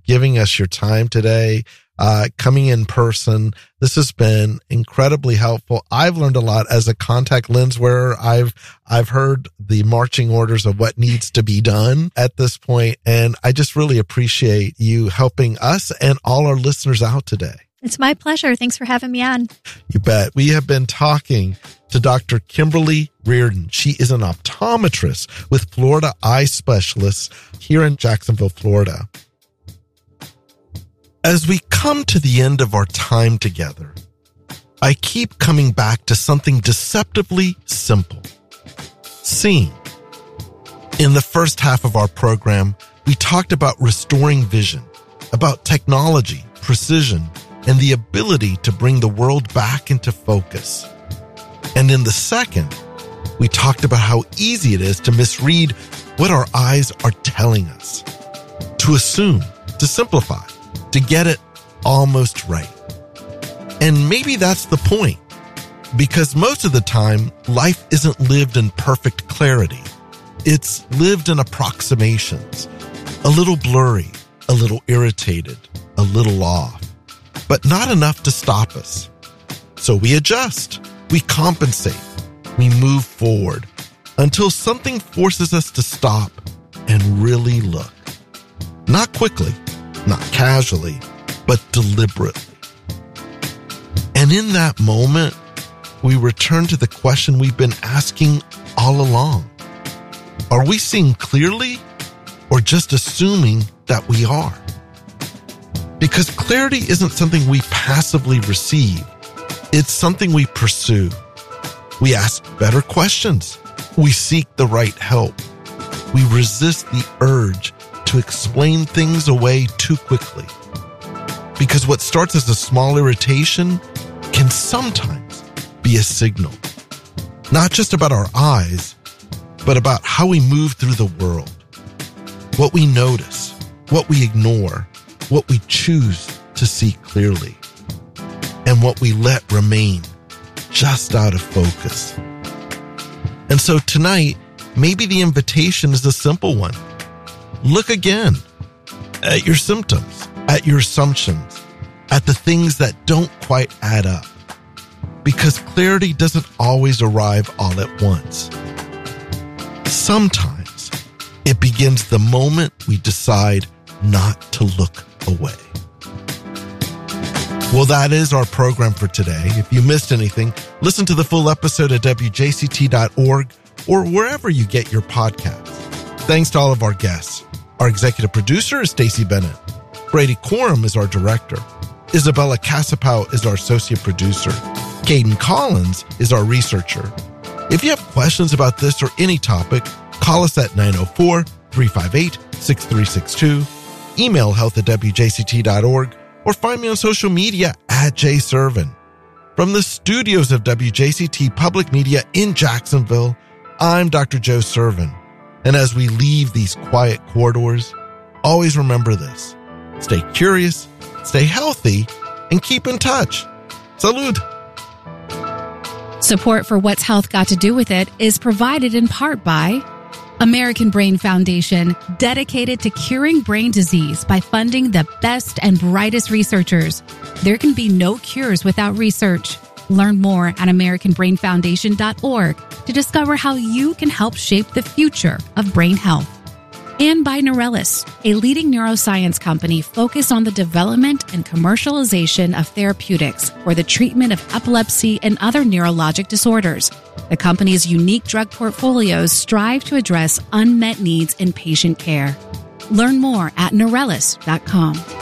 giving us your time today, coming in person. This has been incredibly helpful. I've learned a lot as a contact lens wearer. I've heard the marching orders of what needs to be done at this point, and I just really appreciate you helping us and all our listeners out today. It's my pleasure. Thanks for having me on. You bet. We have been talking to Dr. Kimberly Reardon. She is an optometrist with Florida Eye Specialists here in Jacksonville, Florida. As we come to the end of our time together, I keep coming back to something deceptively simple: seeing. In the first half of our program, we talked about restoring vision, about technology, precision, and the ability to bring the world back into focus. And in the second, we talked about how easy it is to misread what our eyes are telling us, to assume, to simplify, to get it almost right. And maybe that's the point, because most of the time, life isn't lived in perfect clarity. It's lived in approximations, a little blurry, a little irritated, a little off, but not enough to stop us. So we adjust, we compensate, we move forward until something forces us to stop and really look. Not quickly, not casually, but deliberately. And in that moment, we return to the question we've been asking all along. Are we seeing clearly or just assuming that we are? Because clarity isn't something we passively receive. It's something we pursue. We ask better questions. We seek the right help. We resist the urge to explain things away too quickly. Because what starts as a small irritation can sometimes be a signal, not just about our eyes, but about how we move through the world, what we notice, what we ignore, what we choose to see clearly, and what we let remain just out of focus. And so tonight, maybe the invitation is a simple one. Look again at your symptoms, at your assumptions, at the things that don't quite add up. Because clarity doesn't always arrive all at once. Sometimes it begins the moment we decide not to look away. Well, that is our program for today. If you missed anything, listen to the full episode at WJCT.org or wherever you get your podcasts. Thanks to all of our guests. Our executive producer is Stacey Bennett. Brady Corum is our director. Isabella Casapow is our associate producer. Caden Collins is our researcher. If you have questions about this or any topic, call us at 904-358-6362, email health@WJCT.org, or find me on social media at jservin. From the studios of WJCT Public Media in Jacksonville, I'm Dr. Joe Servin. And as we leave these quiet corridors, always remember this: stay curious, stay healthy, and keep in touch. Salud. Support for What's Health Got to Do With It is provided in part by American Brain Foundation, dedicated to curing brain disease by funding the best and brightest researchers. There can be no cures without research. Learn more at AmericanBrainFoundation.org to discover how you can help shape the future of brain health. And by Neurelis, a leading neuroscience company focused on the development and commercialization of therapeutics for the treatment of epilepsy and other neurologic disorders. The company's unique drug portfolios strive to address unmet needs in patient care. Learn more at Neurelis.com.